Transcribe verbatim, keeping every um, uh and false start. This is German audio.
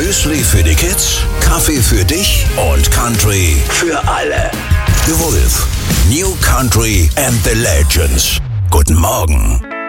Müsli für die Kids, Kaffee für dich und Country für alle. The Wolf, New Country and the Legends. Guten Morgen.